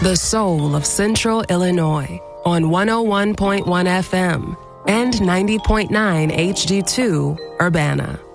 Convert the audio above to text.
the soul of Central Illinois, on 101.1 FM and 90.9 HD2 Urbana.